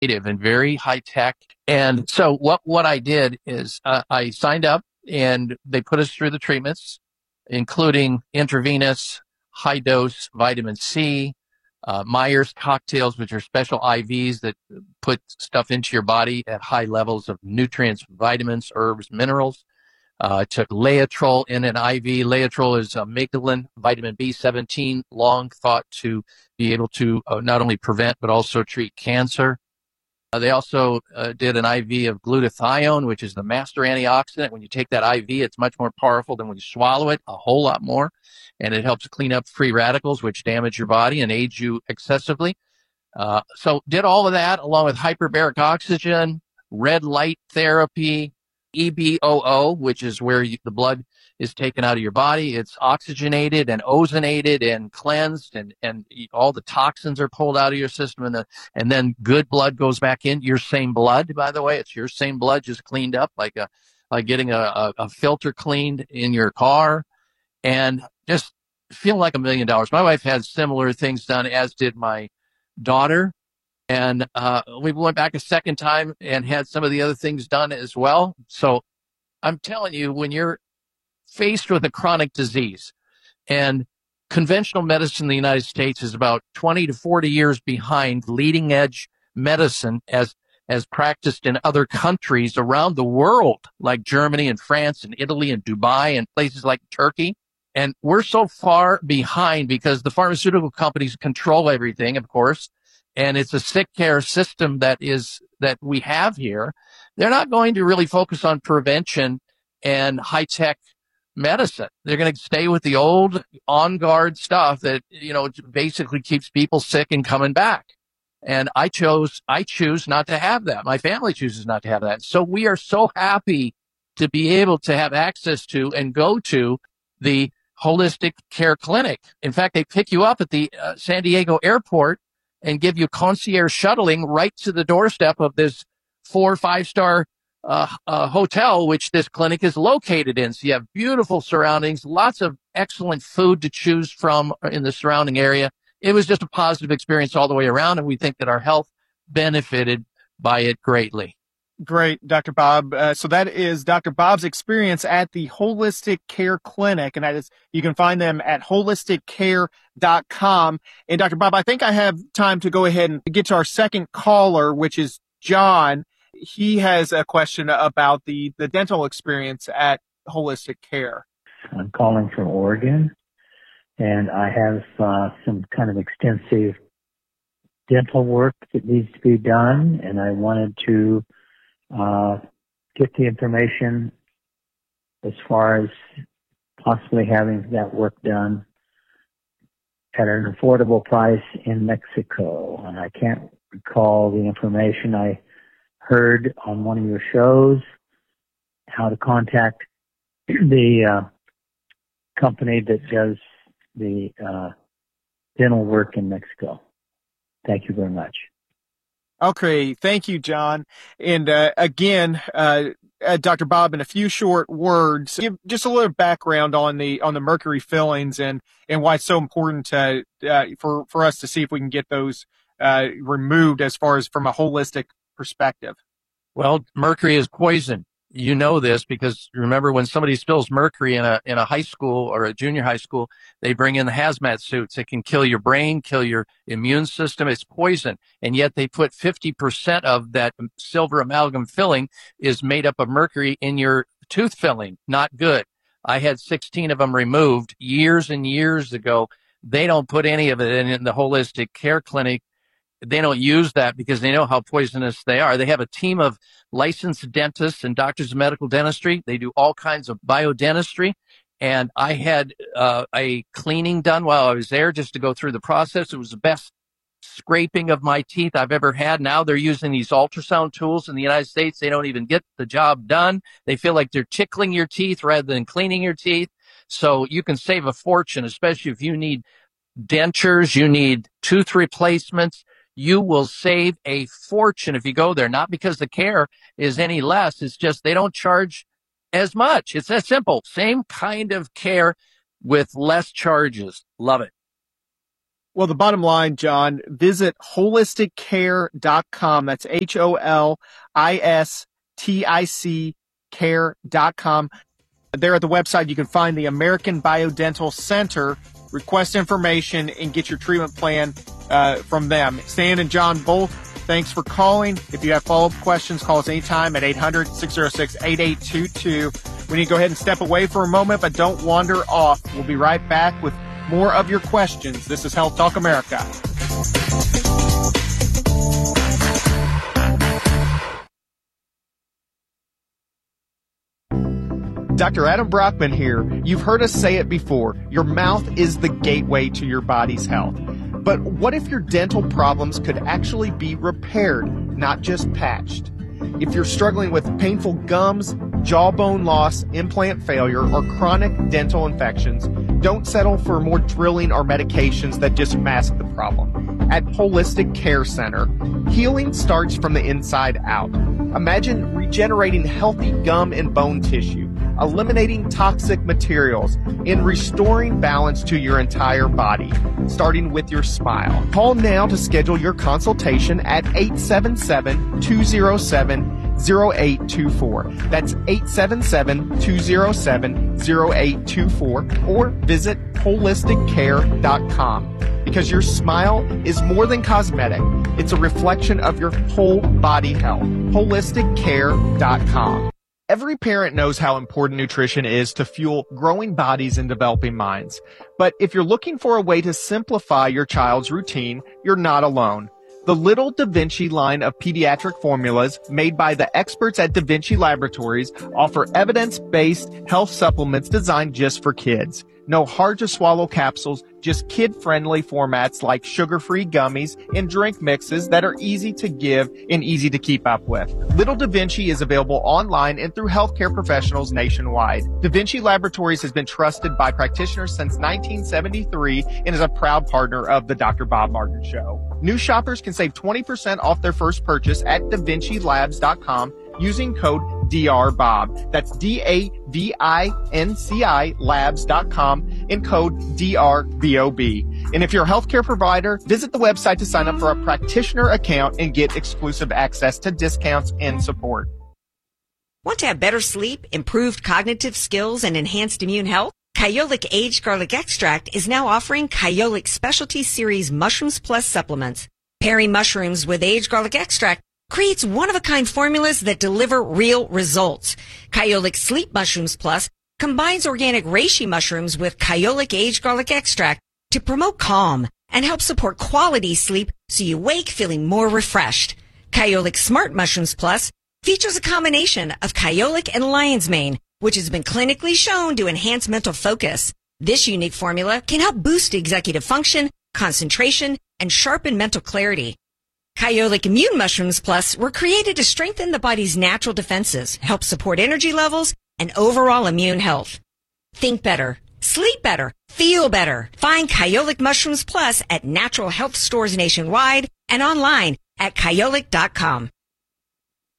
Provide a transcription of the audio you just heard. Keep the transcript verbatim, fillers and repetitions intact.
innovative and very high tech. And so what, what I did is uh, I signed up and they put us through the treatments, including intravenous high dose vitamin C, uh, Myers cocktails, which are special I Vs that put stuff into your body at high levels of nutrients, vitamins, herbs, minerals. Uh, I took Laetrile in an I V. Laetrile is amygdalin, vitamin B seventeen, long thought to be able to uh, not only prevent but also treat cancer. Uh, they also uh, did an I V of glutathione, which is the master antioxidant. When you take that I V, it's much more powerful than when you swallow it, a whole lot more. And it helps clean up free radicals, which damage your body and age you excessively. Uh, so did all of that along with hyperbaric oxygen, red light therapy, E B O O, which is where you, the blood is taken out of your body. It's oxygenated and ozonated and cleansed, and, and all the toxins are pulled out of your system, and, the, and then good blood goes back in. Your same blood, by the way, it's your same blood just cleaned up, like a like getting a, a, a filter cleaned in your car, and just feel like a million dollars. My wife had similar things done, as did my daughter. And uh, we went back a second time and had some of the other things done as well. So I'm telling you, when you're faced with a chronic disease, and conventional medicine in the United States is about twenty to forty years behind leading edge medicine as as practiced in other countries around the world, like Germany and France and Italy and Dubai and places like Turkey. And we're so far behind because the pharmaceutical companies control everything, of course. And it's a sick care system that is, that we have here. They're not going to really focus on prevention and high tech medicine. They're going to stay with the old on guard stuff that, you know, basically keeps people sick and coming back. And I chose, I choose not to have that. My family chooses not to have that. So we are so happy to be able to have access to and go to the holistic care clinic. In fact, they pick you up at the uh, San Diego airport and give you concierge shuttling right to the doorstep of this four or five star uh, uh, hotel, which this clinic is located in. So you have beautiful surroundings, lots of excellent food to choose from in the surrounding area. It was just a positive experience all the way around, and we think that our health benefited by it greatly. Great, Doctor Bob. Uh, so that is Doctor Bob's experience at the Holistic Care Clinic, and that is, you can find them at holistic care dot com. And Doctor Bob, I think I have time to go ahead and get to our second caller, which is John. He has a question about the, the dental experience at Holistic Care. I'm calling from Oregon, and I have uh, some kind of extensive dental work that needs to be done, and I wanted to Uh, get the information as far as possibly having that work done at an affordable price in Mexico. And I can't recall the information I heard on one of your shows, how to contact the uh, company that does the uh, dental work in Mexico. Thank you very much. Okay, thank you, John. And uh, again, uh, uh, Doctor Bob, in a few short words, give just a little background on the on the mercury fillings and and why it's so important to, uh, for for us to see if we can get those uh, removed as far as from a holistic perspective. Well, mercury is poison. You know this because remember when somebody spills mercury in a in a high school or a junior high school, they bring in the hazmat suits. It can kill your brain, kill your immune system. It's poison. And yet they put fifty percent of that silver amalgam filling is made up of mercury in your tooth filling. Not good. I had sixteen of them removed years and years ago. They don't put any of it in, in the holistic care clinic. They don't use that because they know how poisonous they are. They have a team of licensed dentists and doctors of medical dentistry. They do all kinds of biodentistry. And I had uh, a cleaning done while I was there just to go through the process. It was the best scraping of my teeth I've ever had. Now they're using these ultrasound tools in the United States. They don't even get the job done. They feel like they're tickling your teeth rather than cleaning your teeth. So you can save a fortune, especially if you need dentures, you need tooth replacements. You will save a fortune if you go there, not because the care is any less. It's just they don't charge as much. It's that simple. Same kind of care with less charges. Love it. Well, the bottom line, John, visit holistic care dot com. That's H O L I S T I C care dot com. There at the website, you can find the American Biodental Center, request information, and get your treatment plan uh, from them. Stan and John, both, thanks for calling. If you have follow-up questions, call us anytime at eight hundred, six oh six, eight eight two two. We need to go ahead and step away for a moment, but don't wander off. We'll be right back with more of your questions. This is Health Talk America. Doctor Adam Brockman here. You've heard us say it before. Your mouth is the gateway to your body's health. But what if your dental problems could actually be repaired, not just patched? If you're struggling with painful gums, jawbone loss, implant failure, or chronic dental infections, don't settle for more drilling or medications that just mask the problem. At Holistic Care Center, healing starts from the inside out. Imagine regenerating healthy gum and bone tissue, eliminating toxic materials, and restoring balance to your entire body, starting with your smile. Call now to schedule your consultation at eight seven seven, two oh seven, oh eight two four. That's eight seven seven, two oh seven, oh eight two four, or visit holistic care dot com. Because your smile is more than cosmetic. It's a reflection of your whole body health. holistic care dot com. Every parent knows how important nutrition is to fuel growing bodies and developing minds. But if you're looking for a way to simplify your child's routine, you're not alone. The Little DaVinci line of pediatric formulas made by the experts at DaVinci Laboratories offer evidence-based health supplements designed just for kids. No hard-to-swallow capsules, just kid-friendly formats like sugar-free gummies and drink mixes that are easy to give and easy to keep up with. Little DaVinci is available online and through healthcare professionals nationwide. DaVinci Laboratories has been trusted by practitioners since nineteen seventy-three and is a proud partner of the Doctor Bob Martin Show. New shoppers can save twenty percent off their first purchase at Da Vinci Labs dot com using code D R Bob. That's D A V I N C I labs dot com and code D R B O B. And if you're a healthcare provider, visit the website to sign up for a practitioner account and get exclusive access to discounts and support. Want to have better sleep, improved cognitive skills, and enhanced immune health? Kyolic Aged Garlic Extract is now offering Kyolic Specialty Series Mushrooms Plus supplements. Pairing mushrooms with aged garlic extract creates one-of-a-kind formulas that deliver real results. Kyolic Sleep Mushrooms Plus combines organic reishi mushrooms with Kyolic Aged Garlic Extract to promote calm and help support quality sleep so you wake feeling more refreshed. Kyolic Smart Mushrooms Plus features a combination of Kyolic and lion's mane, which has been clinically shown to enhance mental focus. This unique formula can help boost executive function, concentration, and sharpen mental clarity. Kyolic Immune Mushrooms Plus were created to strengthen the body's natural defenses, help support energy levels, and overall immune health. Think better, sleep better, feel better. Find Kyolic Mushrooms Plus at natural health stores nationwide and online at kyolic dot com.